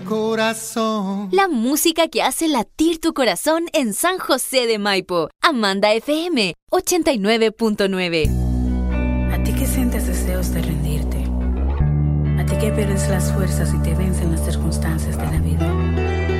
corazón. La música que hace latir tu corazón en San José de Maipo. Amanda FM 89.9. A ti que sientes deseos de rendirte. A ti que pierdes las fuerzas y te vencen las circunstancias de la vida.